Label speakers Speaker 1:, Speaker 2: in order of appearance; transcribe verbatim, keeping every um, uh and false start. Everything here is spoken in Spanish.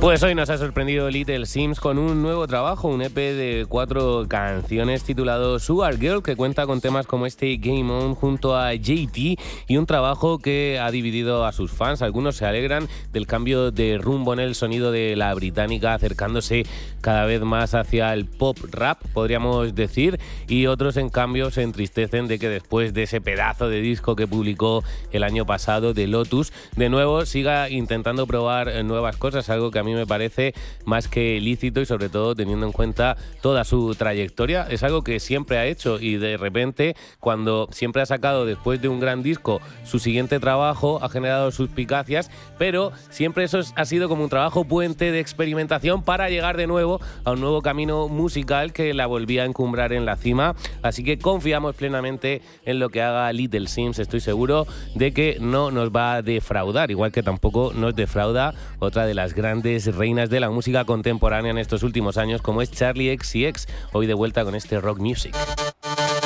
Speaker 1: Pues hoy nos ha sorprendido Little Simz con un nuevo trabajo, un E P de cuatro canciones titulado Sugar Girl, que cuenta con temas como este Game On junto a J T, y un trabajo que ha dividido a sus fans. Algunos se alegran del cambio de rumbo en el sonido de la británica, acercándose cada vez más hacia el pop rap, podríamos decir, y otros en cambio se entristecen de que después de ese pedazo de disco que publicó el año pasado de Lotus, de nuevo siga intentando probar nuevas cosas, algo que a mí me parece más que lícito, y sobre todo teniendo en cuenta toda su trayectoria. Es algo que siempre ha hecho, y de repente, cuando siempre ha sacado después de un gran disco su siguiente trabajo, ha generado suspicacias, pero siempre eso ha sido como un trabajo puente de experimentación para llegar de nuevo a un nuevo camino musical que la volvía a encumbrar en la cima. Así que confiamos plenamente en lo que haga Little Simz. Estoy seguro de que no nos va a defraudar, igual que tampoco nos defrauda otra de las grandes reinas de la música contemporánea en estos últimos años, como es Charli X C X, hoy de vuelta con este Rock Music.